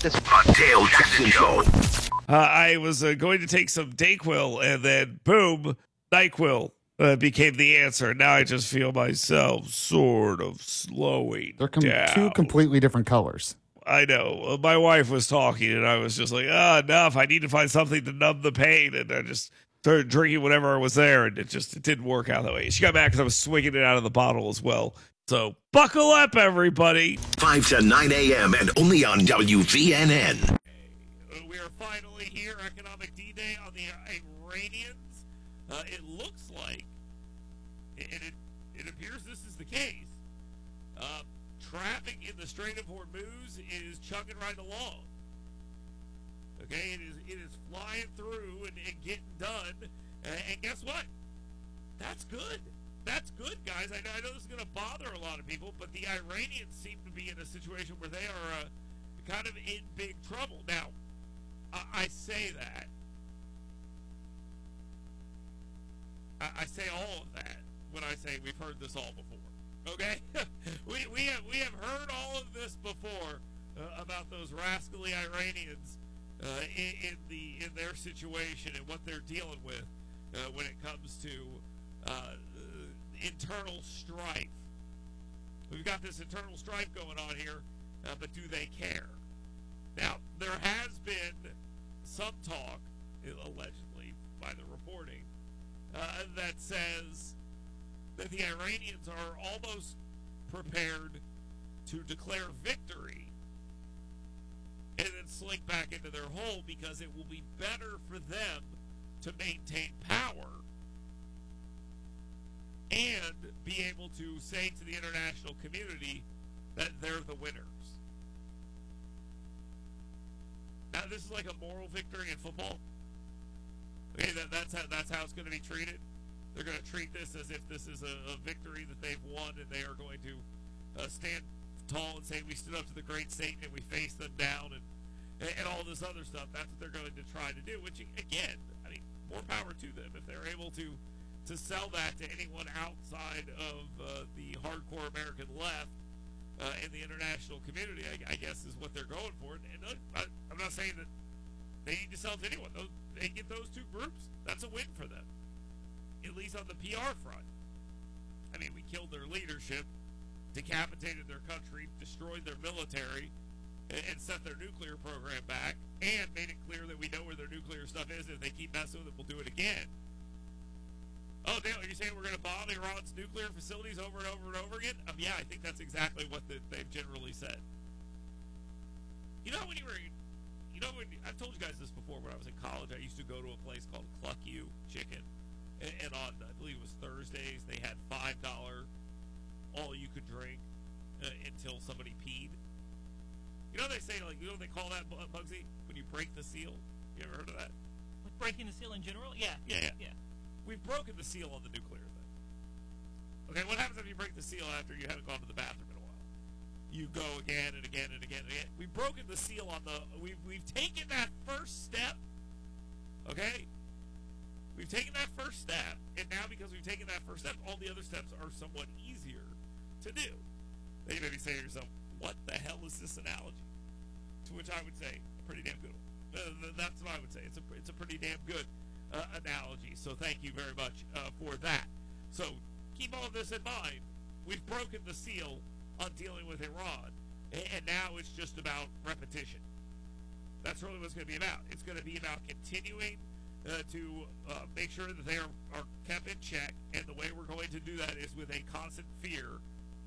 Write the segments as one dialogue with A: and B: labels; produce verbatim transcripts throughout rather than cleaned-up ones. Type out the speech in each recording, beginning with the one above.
A: this. The Dale Jackson Show.
B: Uh, I was uh, going to take some Dayquil, and then boom, NyQuil uh, became the answer. Now I just feel myself sort of slowing
C: They're com-
B: down.
C: two completely different colors.
B: I know. Uh, My wife was talking, and I was just like, ah, enough. I need to find something to numb the pain. And I just started drinking whatever was there, and it just it didn't work out that way. She got mad because I was swinging it out of the bottle as well. So buckle up, everybody.
A: five to nine a.m. and only on W V N N.
B: We are finally here, Economic D-Day on the Iranians. Uh, it looks like, and it, it appears this is the case, uh, traffic in the Strait of Hormuz is chugging right along. Okay, it is it is flying through and, and getting done. Uh, and guess what? That's good. That's good, guys. I know, I know this is going to bother a lot of people, but the Iranians seem to be in a situation where they are uh, kind of in big trouble. Now, I, I say that. I, I say all of that when I say we've heard this all before. Okay? we, we, have, we have heard all of this before uh, about those rascally Iranians uh, in, in, the, in their situation and what they're dealing with uh, when it comes to uh, internal strife. We've got this internal strife going on here, uh, but do they care? Now, there has been some talk, allegedly, by the reporting, uh, that says that the Iranians are almost prepared to declare victory and then slink back into their hole because it will be better for them to maintain power and be able to say to the international community that they're the winners. Now, this is like a moral victory in football. Okay, that, that's how that's how it's going to be treated. They're going to treat this as if this is a, a victory that they've won, and they are going to uh, stand tall and say, we stood up to the great Satan and we faced them down, and, and and all this other stuff. That's what they're going to try to do, which, again, I mean, more power to them. If they're able to to sell that to anyone outside of uh, the hardcore American left uh, in the international community, I, I guess is what they're going for. And, and I, I'm not saying that they need to sell to anyone. Those, they get those two groups. That's a win for them, at least on the P R front. I mean, we killed their leadership, decapitated their country, destroyed their military, and, and set their nuclear program back, and made it clear that we know where their nuclear stuff is, and if they keep messing with it, we'll do it again. Oh, Dale, are you saying we're going to bomb Iran's nuclear facilities over and over and over again? Um, yeah, I think that's exactly what the, they've generally said. You know when you were, you know when, I've told you guys this before, when I was in college, I used to go to a place called Cluck You Chicken, and, and on, I believe it was Thursdays, they had five dollars all-you-could-drink uh, until somebody peed. You know what they say, like, you know what they call that, Bugsy? When you break the seal? You ever heard of that?
D: Like breaking the seal in general? Yeah.
B: Yeah, yeah.
D: Yeah.
B: We've broken the seal on the nuclear thing. Okay, what happens if you break the seal after you haven't gone to the bathroom in a while? You go again and again and again and again. We've broken the seal on the... We've, we've taken that first step, okay? We've taken that first step, and now because we've taken that first step, all the other steps are somewhat easier to do. Then you may be saying to yourself, what the hell is this analogy? To which I would say, a pretty damn good one. Uh, that's what I would say. It's a, it's a pretty damn good Uh, analogy, so thank you very much uh, for that. So keep all of this in mind. We've broken the seal on dealing with Iran, and, and now it's just about repetition. That's really what it's going to be about. It's going to be about continuing uh, to uh, make sure that they are, are kept in check, and the way we're going to do that is with a constant fear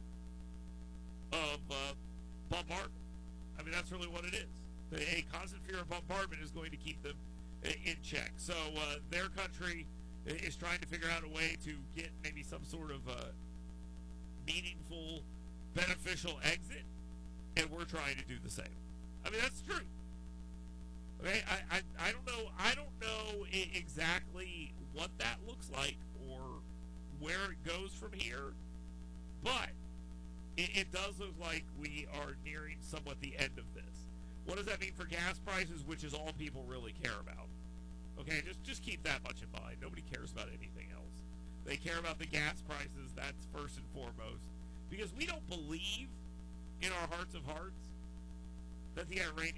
B: of uh, bombardment. I mean, that's really what it is. A constant fear of bombardment is going to keep them in check. So uh, their country is trying to figure out a way to get maybe some sort of uh, meaningful, beneficial exit, and we're trying to do the same. I mean, that's true. Okay, I, I, I don't know. I don't know I- exactly what that looks like or where it goes from here, but it, it does look like we are nearing somewhat the end of this. What does that mean for gas prices, which is all people really care about? Okay, just just keep that much in mind. Nobody cares about anything else. They care about the gas prices. That's first and foremost. Because we don't believe in our hearts of hearts that the Iranians